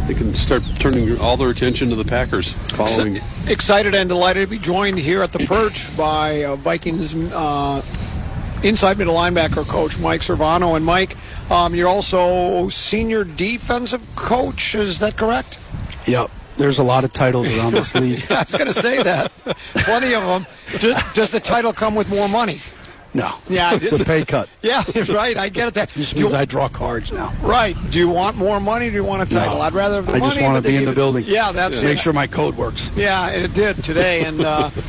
they can start turning all their attention to the Packers following. Excited and delighted to be joined here at the Perch by Vikings inside middle linebacker coach Mike Cervano. And Mike, you're also senior defensive coach, is that correct? Yep. There's a lot of titles around this league. I was going to say that. Plenty of them. Does the title come with more money? No. Yeah. It's a pay cut. Yeah, right. I get it. That just means I draw cards now. Right. Do you want more money or do you want a title? No. I'd rather have the money. I just want to be in the building. Yeah, that's it. Make sure my code works. Yeah, it did today. And,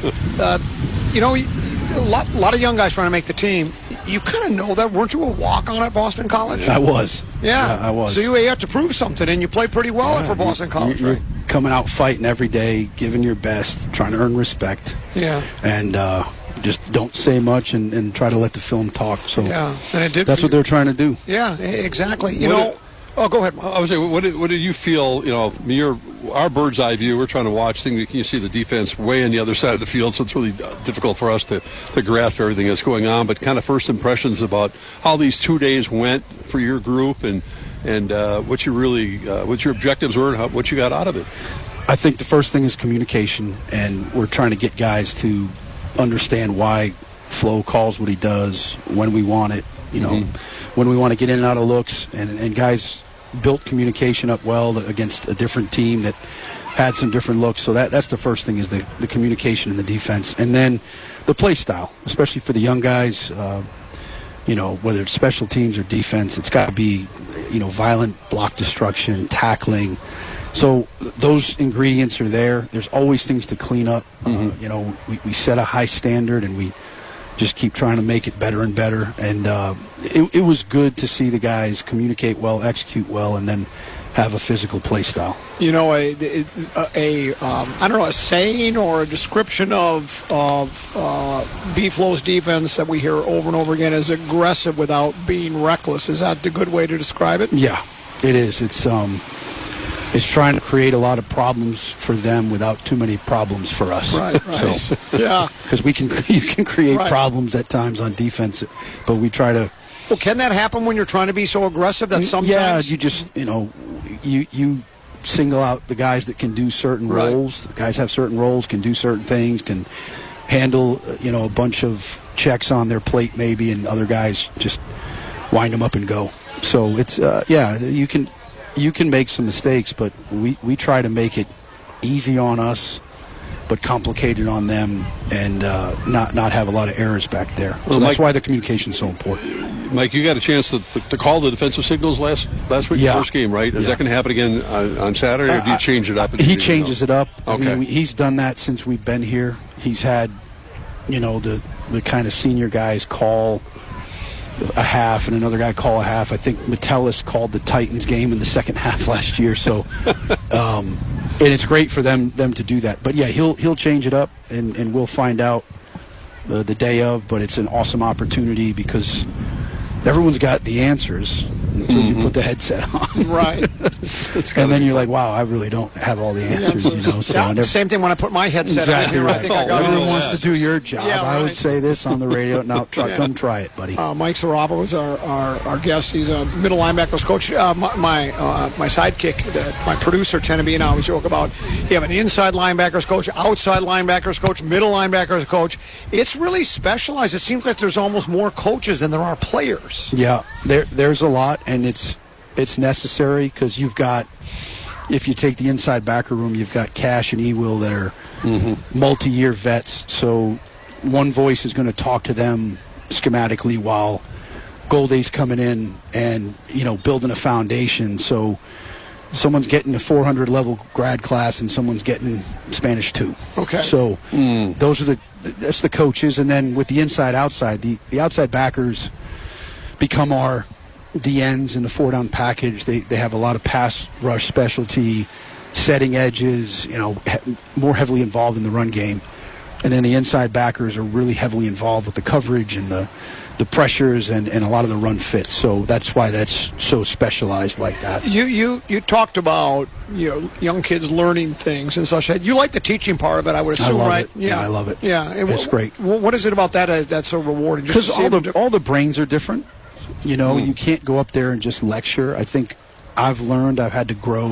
you know, a lot of young guys trying to make the team. You kind of know that. Weren't you a walk-on at Boston College? I was. Yeah, I was. So you have to prove something, and you play pretty well for Boston College, you're right? Coming out fighting every day, giving your best, trying to earn respect. Yeah. And just don't say much and try to let the film talk. So yeah, and it did. That's what they're trying to do. Yeah, exactly. You know. Go ahead, Mark. I was saying, what do you feel? You know, our bird's eye view. We're trying to watch things. You see the defense way on the other side of the field, so it's really difficult for us to grasp everything that's going on. But kind of first impressions about how these 2 days went for your group, and what your objectives were, and what you got out of it. I think the first thing is communication, and we're trying to get guys to understand why Flo calls what he does, when we want it. You know, when we want to get in and out of looks, and guys built communication up well against a different team that had some different looks. So that's the first thing is the communication in the defense. And then the play style, especially for the young guys, you know, whether it's special teams or defense, it's got to be, you know, violent block destruction, tackling. So those ingredients are there. There's always things to clean up. You know, we set a high standard, and we just keep trying to make it better and better. And it was good to see the guys communicate well, execute well, and then have a physical play style. You know, I don't know, a saying or a description of B-Flow's defense that we hear over and over again is aggressive without being reckless. Is that the good way to describe it? Yeah, it is. It's trying to create a lot of problems for them without too many problems for us. Right. So, yeah. Because you can create problems at times on defense, but we try to. Well, can that happen when you're trying to be so aggressive that sometimes? Yeah, you just, you know, you single out the guys that can do certain roles. The guys have certain roles, can do certain things, can handle, you know, a bunch of checks on their plate maybe, and other guys just wind them up and go. So it's, you can make some mistakes, but we try to make it easy on us, but complicated on them, and not have a lot of errors back there. So that's why the communication is so important. Mike, you got a chance to call the defensive signals last week, the first game, right? Is that going to happen again on Saturday, or do you change it up? He changes it up. Okay. I mean, he's done that since we've been here. He's had, you know, the kind of senior guys call a half and another guy call a half. I think Metellus called the Titans game in the second half last year. So, and it's great for them to do that. But yeah, he'll change it up, and we'll find out the day of. But it's an awesome opportunity because everyone's got the answers until you put the headset on. Right. And then you're like, wow, I really don't have all the answers, you know. So same thing when I put my headset exactly on. Right. I think I got Everyone wants to do your job. Yeah, I would say this on the radio. Now, come try it, buddy. Mike Cervano is our guest. He's a middle linebackers coach. My sidekick, my producer, Teneby, and I always joke about you have an inside linebackers coach, outside linebackers coach, middle linebackers coach. It's really specialized. It seems like there's almost more coaches than there are players. Yeah, there's a lot, and it's necessary because you've got, if you take the inside backer room, you've got Cash and Ewell that are multi-year vets. So one voice is going to talk to them schematically while Golday's coming in and, you know, building a foundation. So someone's getting a 400 level grad class and someone's getting Spanish 2. Okay. So that's the coaches. And then with the inside outside, the outside backers become our DNs in the 4-down package. They have a lot of pass rush specialty, setting edges, you know, more heavily involved in the run game. And then the inside backers are really heavily involved with the coverage and the pressures and a lot of the run fits. So that's why that's so specialized like that. You talked about, you know, young kids learning things and such. You like the teaching part of it, I would assume, right? Yeah, I love it. Yeah, it's great. What is it about that that's so rewarding? Because all the brains are different. You know, you can't go up there and just lecture. I think I've learned I've had to grow